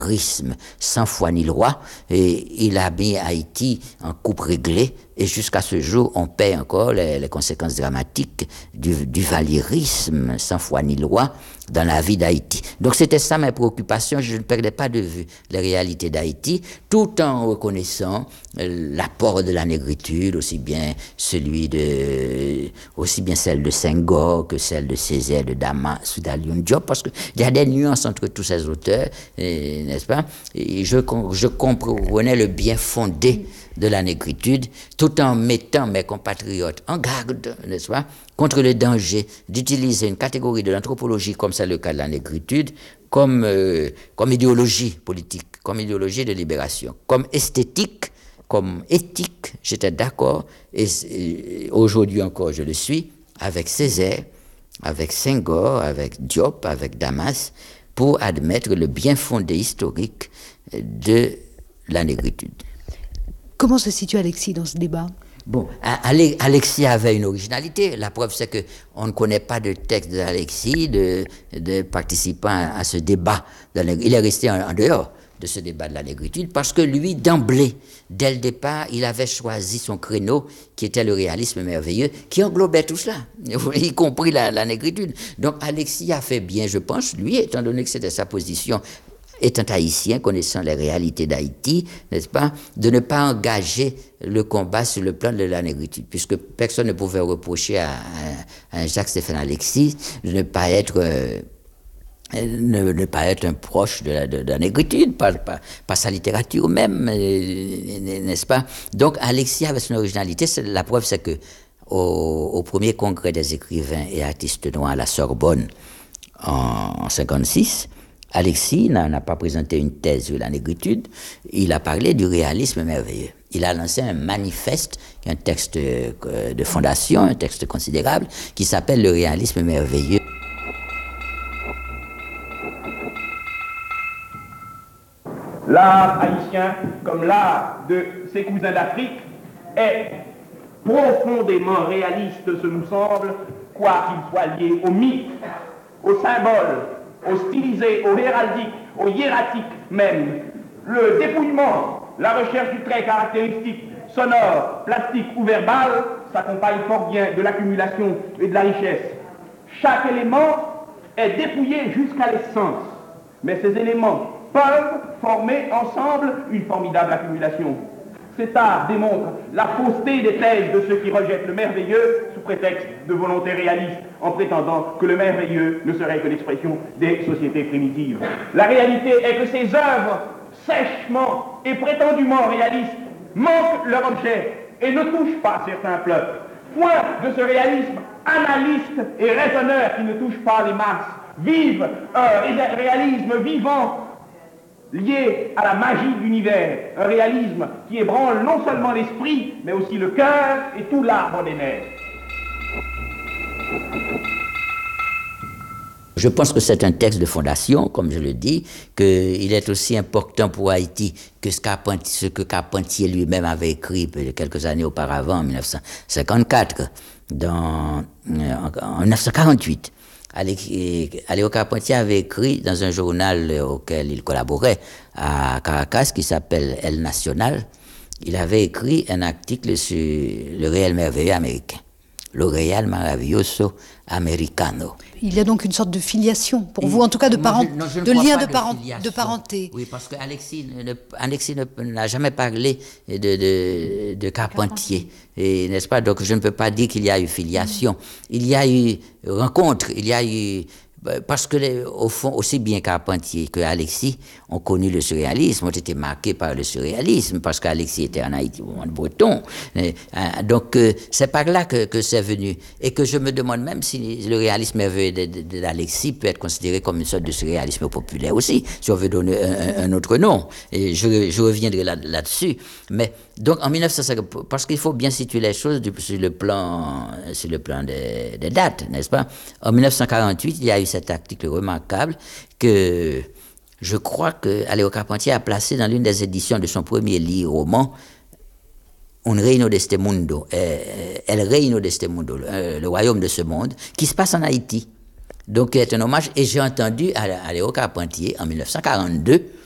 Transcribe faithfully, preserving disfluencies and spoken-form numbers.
rythme, sans foi ni loi, et il a mis Haïti en coupe réglée, et jusqu'à ce jour, on paie encore les, les conséquences dramatiques du, du valierisme, sans foi ni loi, dans la vie d'Haïti. Donc c'était ça mes préoccupations, je ne perdais pas de vue les réalités d'Haïti, tout en reconnaissant l'apport de la négritude, aussi bien celui de, aussi bien celle de Senghor que celle de Césaire, de Damas ou d'Alioune Diop, parce qu'il y a des nuances entre tous ces auteurs, et, n'est-ce pas? Et je, je comprenais le bien fondé de la négritude, tout en mettant mes compatriotes en garde, n'est-ce pas, contre le danger d'utiliser une catégorie de l'anthropologie, comme c'est le cas de la négritude, comme, euh, comme idéologie politique, comme idéologie de libération, comme esthétique, comme éthique. J'étais d'accord, et, et aujourd'hui encore je le suis, avec Césaire, avec Senghor, avec Diop, avec Damas, pour admettre le bien fondé historique de la négritude. Comment se situe Alexis dans ce débat? Bon, Alexis avait une originalité. La preuve, c'est qu'on ne connaît pas de texte d'Alexis, de, de participant à, à ce débat. Il est resté en, en dehors de ce débat de la négritude parce que lui, d'emblée, dès le départ, il avait choisi son créneau qui était le réalisme merveilleux, qui englobait tout cela, y compris la, la négritude. Donc Alexis a fait bien, je pense, lui, étant donné que c'était sa position, étant haïtien, connaissant les réalités d'Haïti, n'est-ce pas, de ne pas engager le combat sur le plan de la négritude, puisque personne ne pouvait reprocher à, à, à Jacques-Stéphane Alexis de ne pas être, euh, ne, ne pas être un proche de la, de, de la négritude, pas, pas, pas sa littérature même, n'est-ce pas. Donc Alexis avait son originalité. La preuve, c'est que au, au premier congrès des écrivains et artistes noirs à la Sorbonne en cinquante-six, Alexis n'a pas présenté une thèse sur la négritude, il a parlé du réalisme merveilleux. Il a lancé un manifeste, un texte de fondation, un texte considérable, qui s'appelle le réalisme merveilleux. L'art haïtien, comme l'art de ses cousins d'Afrique, est profondément réaliste, ce nous semble, quoi qu'il soit lié au mythe, au symbole, au stylisé, au héraldique, au hiératique même. Le dépouillement, la recherche du trait caractéristique, sonore, plastique ou verbal, s'accompagne fort bien de l'accumulation et de la richesse. Chaque élément est dépouillé jusqu'à l'essence, mais ces éléments peuvent former ensemble une formidable accumulation. Cet art démontre la fausseté des thèses de ceux qui rejettent le merveilleux sous prétexte de volonté réaliste, en prétendant que le merveilleux ne serait que l'expression des sociétés primitives. La réalité est que ces œuvres, sèchement et prétendument réalistes, manquent leur objet et ne touchent pas certains peuples. Point de ce réalisme analyste et raisonneur qui ne touche pas les masses. Vive un réalisme vivant, lié à la magie de l'univers, un réalisme qui ébranle non seulement l'esprit, mais aussi le cœur et tout l'arbre des nerfs. Je pense que c'est un texte de fondation, comme je le dis, qu'il est aussi important pour Haïti que ce, ce que Carpentier lui-même avait écrit quelques années auparavant, en mille neuf cent cinquante-quatre, dans, en mille neuf cent quarante-huit. Aléo Carpentier avait écrit dans un journal auquel il collaborait à Caracas, qui s'appelle El Nacional, il avait écrit un article sur le réel merveilleux américain, le Real Maravilloso Americano. Il y a donc une sorte de filiation, pour vous, en tout cas de, parent, non, je, non, je de lien de, parent, de, de parenté. Oui, parce que Alexis, ne, Alexis ne, n'a jamais parlé de, de, de Carpentier, et, n'est-ce pas? Donc je ne peux pas dire qu'il y a eu filiation. Il y a eu rencontre, il y a eu... Parce que, les, au fond, aussi bien Carpentier que Alexis ont connu le surréalisme, ont été marqués par le surréalisme, parce qu'Alexis était en Haïti, en breton. Donc, euh, c'est par là que, que c'est venu. Et que je me demande même si le réalisme merveilleux d'Alexis peut être considéré comme une sorte de surréalisme populaire aussi, si on veut donner un, un autre nom. Et je, je reviendrai là, là-dessus. Mais, donc, en mille neuf cent cinquante, parce qu'il faut bien situer les choses sur le plan, sur le plan des, des dates, n'est-ce pas? En mille neuf cent quarante-huit, il y a eu cet article remarquable que je crois que Aléo Carpentier a placé dans l'une des éditions de son premier livre roman, Un reino de este mundo, El reino de este mundo, le royaume de ce monde, qui se passe en Haïti. Donc, c'est un hommage, et j'ai entendu Aléo Carpentier en mille neuf cent quarante-deux